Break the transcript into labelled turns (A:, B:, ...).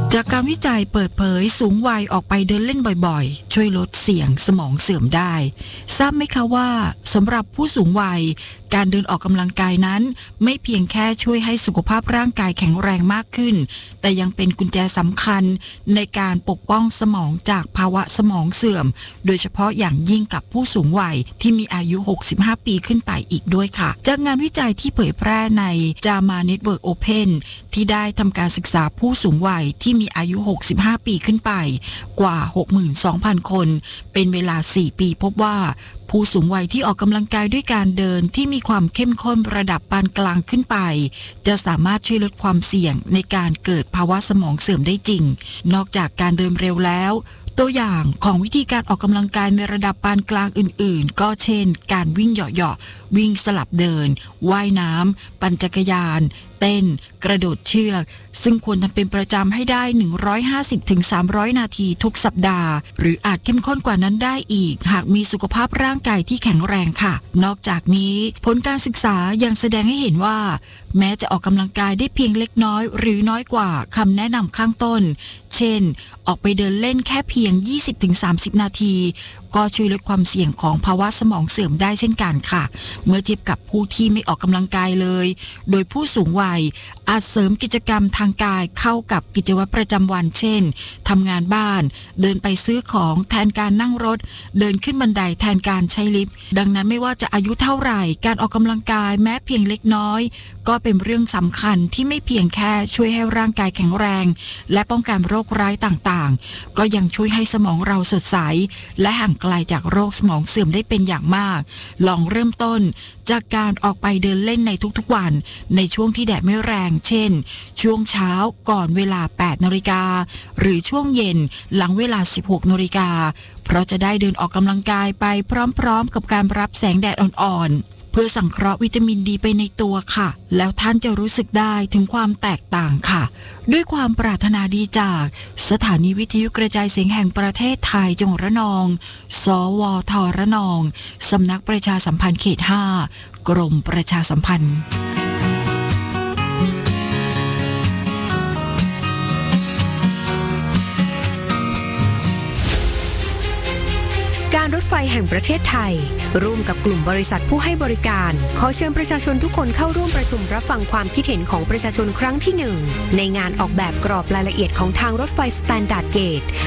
A: จากการวิจัยเปิดเผยสูงวัยออกไปเดินเล่นบ่อยๆช่วยลดเสี่ยงสมองเสื่อมได้ทราบไหมคะว่าสำหรับผู้สูงวัยการเดินออกกำลังกายนั้นไม่เพียงแค่ช่วยให้สุขภาพร่างกายแข็งแรงมากขึ้นแต่ยังเป็นกุญแจสำคัญในการปกป้องสมองจากภาวะสมองเสื่อมโดยเฉพาะอย่างยิ่งกับผู้สูงวัยที่มีอายุ 65 ปีขึ้นไปอีกด้วยค่ะจากงานวิจัยที่เผยแพร่ใน JAMA Network Open ที่ได้ทำการศึกษาผู้สูงวัยที่มีอายุ 65 ปีขึ้นไปกว่า 62,000 คนเป็นเวลา 4 ปีพบว่าผู้สูงวัยที่ออกกำลังกายด้วยการเดินที่มีความเข้มข้นระดับปานกลางขึ้นไปจะสามารถช่วยลดความเสี่ยงในการเกิดภาวะสมองเสื่อมได้จริงนอกจากการเดินเร็วแล้วตัวอย่างของวิธีการออกกำลังกายในระดับปานกลางอื่นๆก็เช่นการวิ่งเหาะๆวิ่งสลับเดินว่ายน้ำปั่นจักรยานเต้นกระโดดเชือกซึ่งควรทำเป็นประจำให้ได้ 150-300 นาทีทุกสัปดาห์หรืออาจเข้มข้นกว่านั้นได้อีกหากมีสุขภาพร่างกายที่แข็งแรงค่ะนอกจากนี้ผลการศึกษายังแสดงให้เห็นว่าแม้จะออกกำลังกายได้เพียงเล็กน้อยหรือน้อยกว่าคำแนะนำข้างต้นเช่นออกไปเดินเล่นแค่เพียง 20-30 นาทีก็ช่วยลดความเสี่ยงของภาวะสมองเสื่อมได้เช่นกันค่ะเมื่อเทียบกับผู้ที่ไม่ออกกำลังกายเลยโดยผู้สูงวัยอาจเสริมกิจกรรมทางกายเข้ากับกิจวัตรประจำวันเช่นทำงานบ้านเดินไปซื้อของแทนการนั่งรถเดินขึ้นบันไดแทนการใช้ลิฟต์ดังนั้นไม่ว่าจะอายุเท่าไหร่การออกกำลังกายแม้เพียงเล็กน้อยก็เป็นเรื่องสำคัญที่ไม่เพียงแค่ช่วยให้ร่างกายแข็งแรงและป้องกันโรคร้ายต่างๆก็ยังช่วยให้สมองเราสดใสและห่างไกลจากโรคสมองเสื่อมได้เป็นอย่างมากลองเริ่มต้นจากการออกไปเดินเล่นในทุกๆวันในช่วงที่แดดไม่แรงเช่นช่วงเช้าก่อนเวลา 8 นาฬิกาหรือช่วงเย็นหลังเวลา 16 นาฬิกาเพราะจะได้เดินออกกำลังกายไปพร้อมๆกับการรับแสงแดดอ่อนๆเพื่อสังเคราะห์วิตามินดีไปในตัวค่ะแล้วท่านจะรู้สึกได้ถึงความแตกต่างค่ะด้วยความปรารถนาดีจากสถานีวิทยุกระจายเสียงแห่งประเทศไทยจังหวัดระนองสวทระนองสำนักประชาสัมพันธ์เขต 5 กรมประชาสัมพันธ์
B: การรถไฟแห่งประเทศไทยร่วมกับกลุ่มบริษัทผู้ให้บริการขอเชิญประชาชนทุกคนเข้าร่วมประชุมรับฟังความคิดเห็นของประชาชนครั้งที่ 1ในงานออกแบบกรอบรายละเอียดของทางรถไฟสแตนดาร์ดเกจ